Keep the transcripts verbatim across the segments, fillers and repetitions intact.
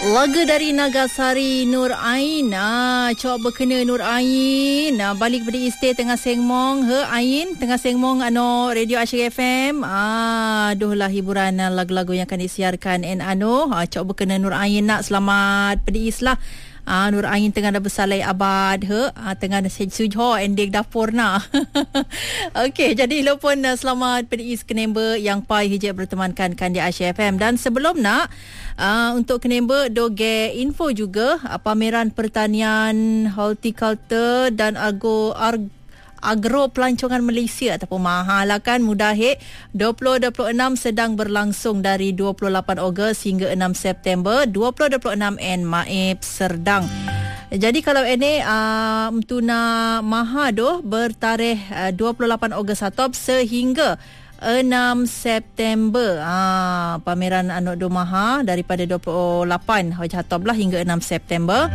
Lagu dari Nagasari Nur Ain. Ah, coba berkena Nur Ain. Ah, balik pada istay tengah sengmong. He Ain tengah sengmong ano Radio Asyik F M. Ah, aduhlah hiburan ah, lagu-lagu yang akan disiarkan en ano. Ah, coba berkena Nur Ain nak selamat pada islah. Ah, Nur Ain tengah dah bersalai abad he ah, tengah dah sujo ending dapur na. Okey, jadi lo pun uh, selamat pada is kenember yang pai hijab bertemankan kan di Asyik F M. Dan sebelum nak uh, untuk kenember doge info juga uh, pameran pertanian horticulture dan agro arg Agro Pelancongan Malaysia ataupun mahal lah kan Mudahik dua ribu dua puluh enam sedang berlangsung dari dua puluh lapan Ogos hingga enam September dua ribu dua puluh enam en Maib Serdang. Jadi kalau ini uh, Mtuna Maha doh bertarikh uh, dua puluh lapan Ogos atop sehingga enam September. Ah, pameran Anak Do Maha daripada dua puluh lapan Hatop lah hingga enam September.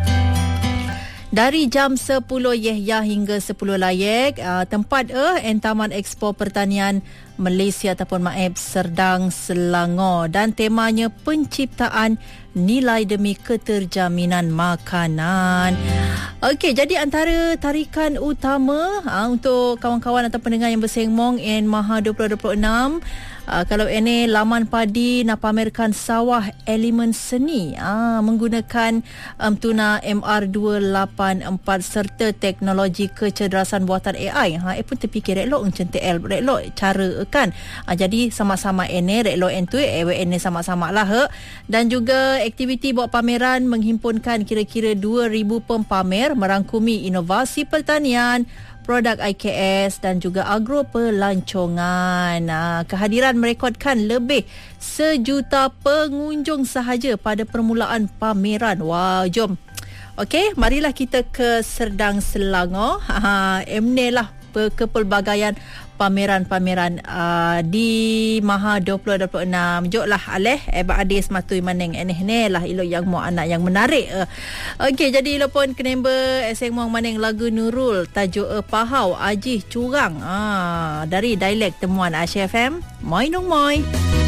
Dari jam sepuluh Yehya hingga sepuluh Layek, uh, tempat eh en Taman Expo Pertanian Malaysia ataupun Maib Serdang Selangor, dan temanya penciptaan nilai demi keterjaminan makanan. Okey, jadi antara tarikan utama uh, untuk kawan-kawan atau pendengar yang bersengmong en Maha dua ribu dua puluh enam, Uh, kalau ini laman padi nak pamerkan sawah elemen seni uh, menggunakan um, tuna M R dua lapan empat serta teknologi kecerdasan buatan A I. Ha, eh pun terfikir reklo macam T L reklo cara kan. Uh, jadi sama-sama ini reklo entu eh ini sama-sama lah he. Dan juga aktiviti buat pameran menghimpunkan kira-kira dua ribu pempamer merangkumi inovasi pertanian, produk I K S dan juga agro pelancongan. Nah, kehadiran merekodkan lebih sejuta pengunjung sahaja pada permulaan pameran. Wow, jom. Okey, marilah kita ke Serdang Selangor. Ha, emne lah kepelbagaian pameran-pameran uh, di Maha dua ribu dua puluh enam. Joklah aleh eba adis matui maneng eneh ne lah ilo yang mau anak yang menarik. Uh. Okey, jadi ilo pun kenember eseng mau maneng lagu Nurul tajuk uh, Pahau Ajih Curang. Ah, dari dialek temuan Asyik F M. Moi nong moi.